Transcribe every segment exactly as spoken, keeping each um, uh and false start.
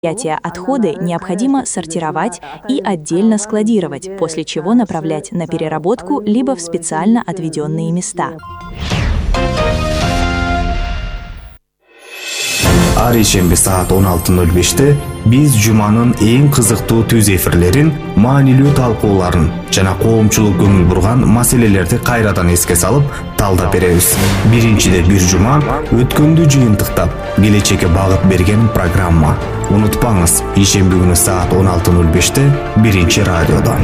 Отходы необходимо сортировать и отдельно складировать, после чего направлять на переработку либо в специально отведенные места. Ар ишемби саат он алты ноль беште биз жуманын эң кызыктуу түз эфирлерин, маанилүү талкууларын жана коомчулук көңүл бурган маселелерди кайрадан эске салып талдап беребиз. Биринчиде бир жума өткөндү жыйынтыктап, келечекке багыт берген программа. Унутпаңыз, ишемби күнү саат он алты ноль беште биринчи радиодон.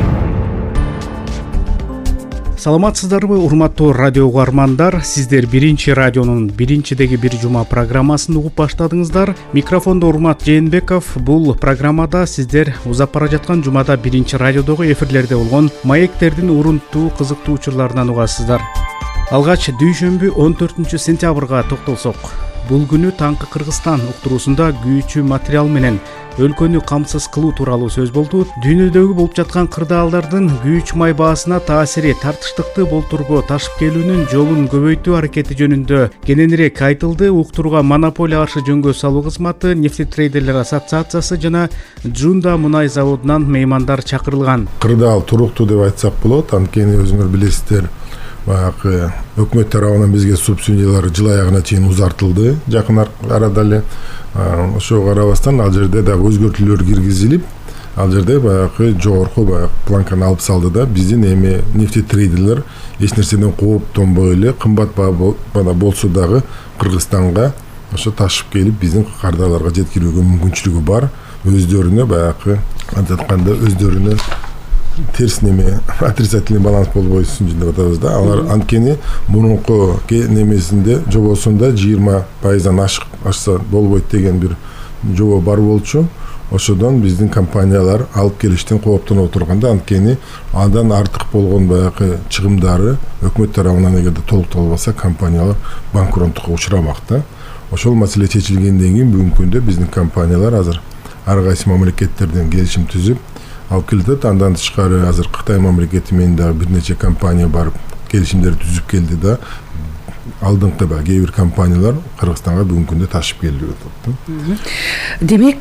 Саламатсыздарбы, урматтуу радио угармандар? Сиздер биринчи радионун биринчидеги бир жума программасын угуп баштадыңыздар. Микрофондо Урмат Жээнбеков. Бул программада сиздер узап бара жаткан жумада биринчи радиодогу эфирлерде болгон маектердин урунттуу кызыктуу учурларынан угасыздар. Алгач дүйшөмбү он төртүнчү сентябрга токтолсок, бул күнү таңкы Кыргызстан уктуруусунда күйүүчү материал менен өлкөнү камсыз кылуу тууралуу сөз болду. Дүйнөдөгү болуп жаткан кырдаалдардын күйүүчү май баасына таасири тартыштыкты болтурго ташып келүүнүн жолун көбөйтүү аракети жөнүндө кененирээк айтылды. Уктурууга монополия каршы жөнгө салуу кызматы, нефтетрейдерлер ассоциациясы жана Джунда мунай заводунан меймандар чакырылган. Кырдаал туруктуу деп айтсак болот. Анткени өзүңөр билесиздер, баягы өкмөт тарабынан бизге субсидиялар жыл аягына чейин узартылды. Жакын арада эле ошого карабастан ал жерде дагы өзгөртүүлөр киргизилип, ал жерде баягы жогорку баягы планканы алып салды да, биздин эми нефтетрейдерлер эч нерседен кооптонбой эле кымбат баада болсо дагы Кыргызстанга ошо ташып келип биздин кардаларга жеткирүүгө мүмкүнчүлүгү бар. Өздөрүнө баягы антканда өздөрүнө терс неме отрицательный баланс болбойсун деп атабыз да. Алар анткени мурунку немесинде жобосунда жыйырма пайыздан ашык ашса болбойт деген бир жобо бар болчу. Ошодон биздин компаниялар алып келиштен кооптонуп отурганда, анткени андан артык болгон баягы чыгымдары өкмөт тарабынан эгерде толукталбаса, компаниялар банкроттукка учурамак да. Ошол маселе чечилгенден кийин бүгүнкү күндө биздин компаниялар азыр ар кайсы мамлекеттерден келишим түзүп алып келет. Андан тышкары азыр Кытай мамлекети менен дагы бир нече компания барып келишимдер түзүп келди да. Алдыңкы да кээ бир компаниялар Кыргызстанга бүгүнкү күндө ташып келип атат. Демек,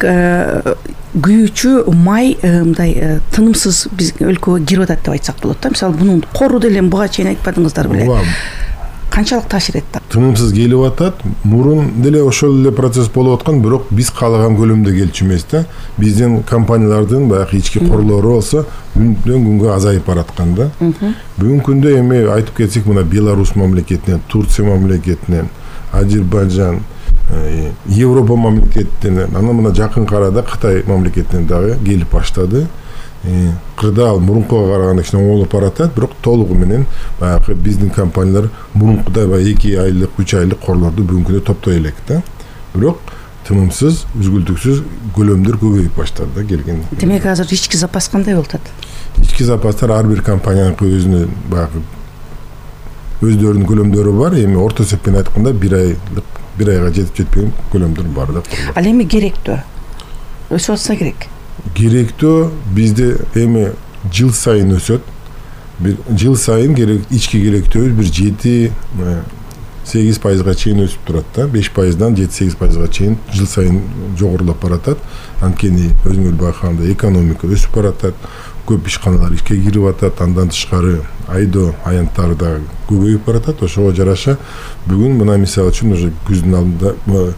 күйүүчү май мындай тынымсыз биз өлкөгө кирип атат деп айтсак болот да. Мисалы, бунун кору деле буга чейин айтпадыңыздар беле? Канчалык таасир этти? Тынымсыз келип атат. Мурун деле ошол эле процесс болуп аткан, бирок биз каалаган көлөмдө келчү эмес да. Биздин компаниялардын баягы ички корлору болсо күндөн күнгө азайып бараткан да. Бүгүнкү күндө эми айтып кетсек, мына Беларусь мамлекетинен, Турция мамлекетинен, Азербайжан, Европа мамлекетинен, анан мына жакын арада Кытай мамлекетинен дагы келип баштады. Кырдаал мурункуга караганда кичине оңолуп баратат, бирок толугу менен баягы биздин компаниялар мурункудай баягы эки айлык, үч айлык корлорду бүгүнкү күндө топтой элек да. Бирок тынымсыз, үзгүлтүксүз көлөмдөр көбөйүп баштады да келген. Демек, азыр ички запас кандай болуп атат? Ички запастар ар бир компаниянын өзүнүн баягы өздөрүнүн көлөмдөрү бар. Эми орто эсеппен айтканда бир айлык, бир айга жетип жетпеген көлөмдөр бар да. Ал эми керектүү? Өсүп атса керек? Керектүү бизде эми жыл сайын өсөт. Бир жыл сайын керек ички керектүүбүз бир жети сегиз пайызга чейин өсүп турат да. беш пайыздан жети сегиз пайызга чейин жыл сайын жогорулап баратат. Анткени өзүңөр байкагандай экономика өсүп баратат. Көп ишканалар ишке кирип атат. Андан тышкары айдоо аянттары да көбөйүп баратат. Ошого жараша бүгүн мына мисалы үчүн уже күздүн алдында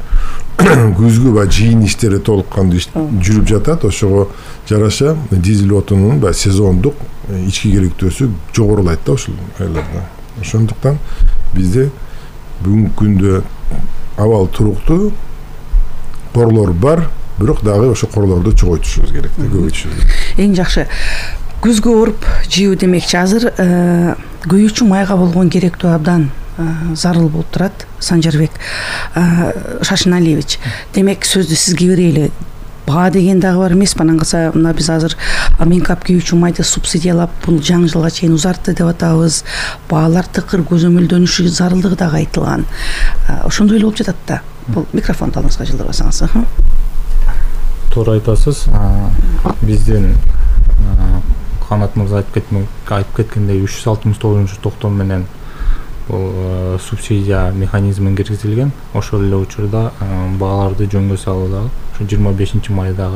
күзгү ба жыйын иштери толук кандуу жүрүп жатат. Ошого жараша дизель отунунун ба сезондук ички керектөөсү жогорулайт да ушул айларда. Ошондуктан бизде бүгүнкү күндө абал туруктуу корлор бар, бирок дагы ошо корлорду чоңойтушубуз керек да, көбөйтүшүбүз керек. Эң жакшы күзгү оруп жыйуу демекчи. Азыр күйүүчү майга болгон керектөө абдан зарыл болуп турат. Санжарбек Шашыналиевич, демек сөздү сизге берели. Баа деген дагы бар эмес. Анан калса мына биз азыр Минкап күйүүчү майды субсидиялап бул жаңы жылга чейин узартты деп атабыз. Баалар тыкыр көзөмөлдөнүшү зарылдыгы дагы айтылган. Ошондой эле болуп жатат да. Бул микрофонду алыңызга жылдырбасаңыз. Туура айтасыз. Биздин Канат мырза айтып кеткендей үч жүз алтымыш тогузунчу токтом менен бул субсидия механизмин киргизилген. Ошол эле учурда бааларды жөнгө салуудагы ушу жыйырма бешинчи майдагы